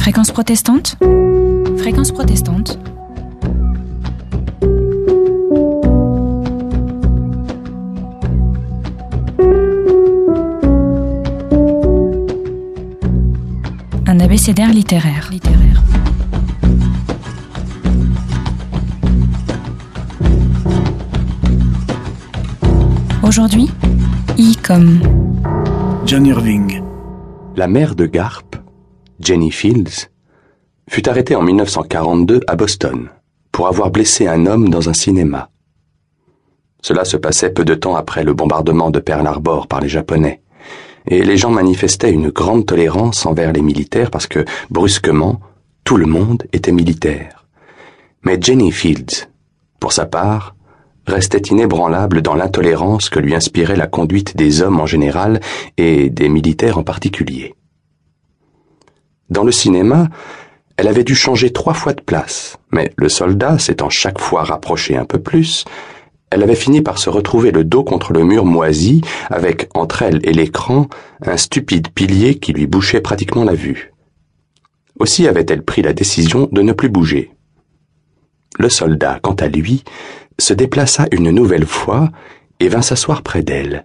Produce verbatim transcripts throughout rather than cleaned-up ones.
Fréquence protestante. Fréquence protestante. Un abécédaire littéraire. littéraire. Aujourd'hui, I comme John Irving. La mère de Garp, Jenny Fields, fut arrêtée en mille neuf cent quarante-deux à Boston pour avoir blessé un homme dans un cinéma. Cela se passait peu de temps après le bombardement de Pearl Harbor par les Japonais, et les gens manifestaient une grande tolérance envers les militaires parce que, brusquement, tout le monde était militaire. Mais Jenny Fields, pour sa part, restait inébranlable dans l'intolérance que lui inspirait la conduite des hommes en général et des militaires en particulier. Dans le cinéma, elle avait dû changer trois fois de place, mais le soldat s'étant chaque fois rapproché un peu plus, elle avait fini par se retrouver le dos contre le mur moisi, avec, entre elle et l'écran, un stupide pilier qui lui bouchait pratiquement la vue. Aussi avait-elle pris la décision de ne plus bouger. Le soldat, quant à lui, se déplaça une nouvelle fois et vint s'asseoir près d'elle.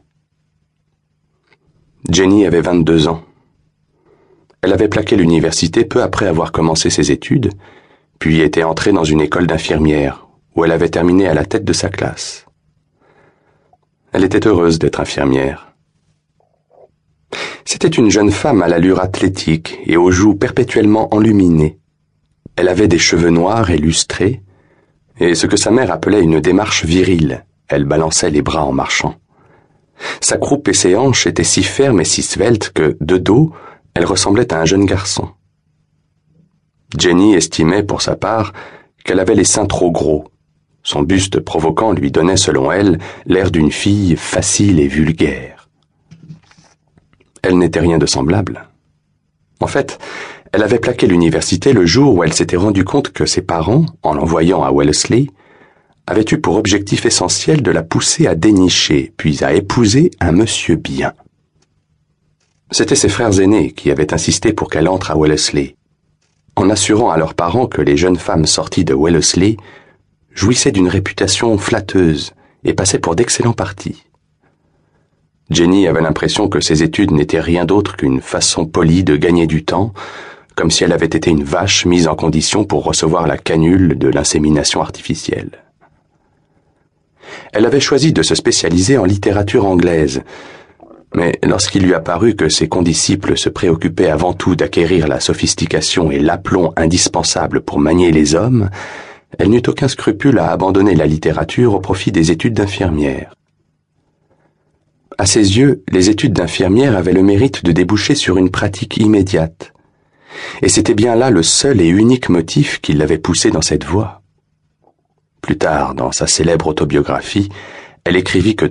Jenny avait vingt-deux ans. Elle avait plaqué l'université peu après avoir commencé ses études, puis était entrée dans une école d'infirmière, où elle avait terminé à la tête de sa classe. Elle était heureuse d'être infirmière. C'était une jeune femme à l'allure athlétique et aux joues perpétuellement enluminées. Elle avait des cheveux noirs et lustrés, et ce que sa mère appelait une démarche virile. Elle balançait les bras en marchant. Sa croupe et ses hanches étaient si fermes et si sveltes que, de dos, elle ressemblait à un jeune garçon. Jenny estimait, pour sa part, qu'elle avait les seins trop gros. Son buste provoquant lui donnait, selon elle, l'air d'une fille facile et vulgaire. Elle n'était rien de semblable. En fait, elle avait plaqué l'université le jour où elle s'était rendue compte que ses parents, en l'envoyant à Wellesley, avaient eu pour objectif essentiel de la pousser à dénicher, puis à épouser un monsieur bien. C'étaient ses frères aînés qui avaient insisté pour qu'elle entre à Wellesley, en assurant à leurs parents que les jeunes femmes sorties de Wellesley jouissaient d'une réputation flatteuse et passaient pour d'excellents partis. Jenny avait l'impression que ses études n'étaient rien d'autre qu'une façon polie de gagner du temps, comme si elle avait été une vache mise en condition pour recevoir la canule de l'insémination artificielle. Elle avait choisi de se spécialiser en littérature anglaise, mais lorsqu'il lui apparut que ses condisciples se préoccupaient avant tout d'acquérir la sophistication et l'aplomb indispensables pour manier les hommes, elle n'eut aucun scrupule à abandonner la littérature au profit des études d'infirmière. À ses yeux, les études d'infirmière avaient le mérite de déboucher sur une pratique immédiate. Et c'était bien là le seul et unique motif qui l'avait poussée dans cette voie. Plus tard, dans sa célèbre autobiographie, elle écrivit que